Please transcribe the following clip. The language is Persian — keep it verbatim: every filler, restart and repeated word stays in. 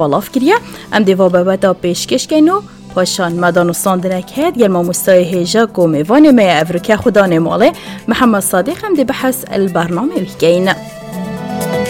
بالاف کریه ام دیوا بابتا پیشکش کینو پاشان مدانستان دنکهد گل ما مستای هیجا گو میوان می افریقیا خدا نماله محمد صادق هم دی بحث البرنامه بکین.